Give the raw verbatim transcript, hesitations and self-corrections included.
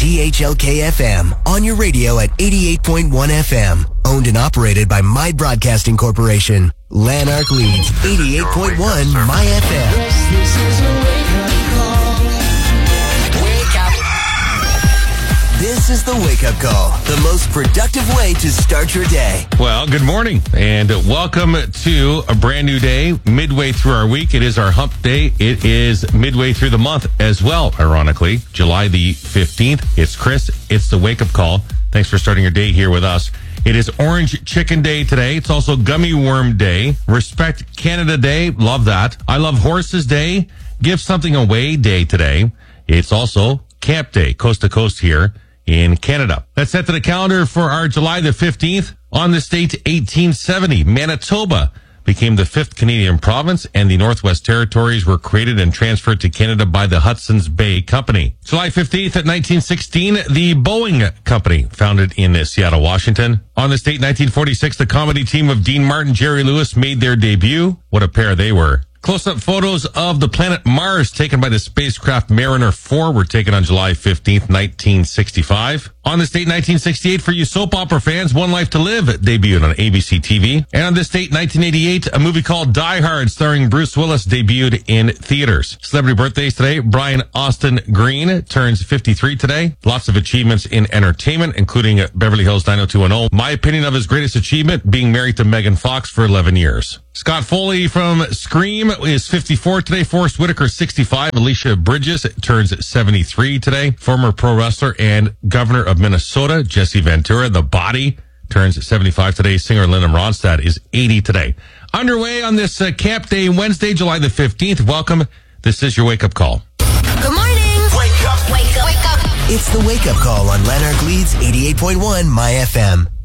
T H L K F M, on your radio at eighty-eight point one F M. Owned and operated by My Broadcasting Corporation. Lanark leads eighty-eight point one My F M. Yes, this is a wake-up call. Wake up. This is the wake-up call, the most productive way to start your day. Well, good morning, and welcome to a brand new day, midway through our week. It is our hump day. It is midway through the month as well, ironically, July the fifteenth. It's Chris. It's the wake-up call. Thanks for starting your day here with us. It is Orange Chicken Day today. It's also Gummy Worm Day. Respect Canada Day. Love that. I Love Horses Day. Give Something Away Day today. It's also Camp Day, coast to coast here in Canada. That's set to the calendar for our July the fifteenth. On this date, eighteen seventy, Manitoba became the fifth Canadian province, and the Northwest Territories were created and transferred to Canada by the Hudson's Bay Company. July fifteenth, nineteen sixteen, the Boeing Company, founded in Seattle, Washington. On this date, nineteen forty-six, the comedy team of Dean Martin, Jerry Lewis made their debut. What a pair they were. Close-up photos of the planet Mars taken by the spacecraft Mariner four were taken on July fifteenth, nineteen sixty-five. On this date, nineteen sixty-eight, for you soap opera fans, One Life to Live debuted on A B C T V. And on this date, nineteen eighty-eight, a movie called Die Hard starring Bruce Willis debuted in theaters. Celebrity birthdays today. Brian Austin Green turns fifty-three today. Lots of achievements in entertainment, including Beverly Hills nine oh two one oh. My opinion of his greatest achievement, being married to Megan Fox for eleven years. Scott Foley from Scream is fifty-four today. Forrest Whitaker, sixty-five. Alicia Bridges turns seventy-three today. Former pro wrestler and governor of Minnesota, Jesse Ventura, the Body, turns seventy-five today. Singer Linda Ronstadt is eighty today. Underway on this uh, Camp Day, Wednesday, July the fifteenth. Welcome. This is your wake-up call. Good morning. Wake up. Wake up. Wake up. It's the wake-up call on Lanark leads eighty-eight point one My F M.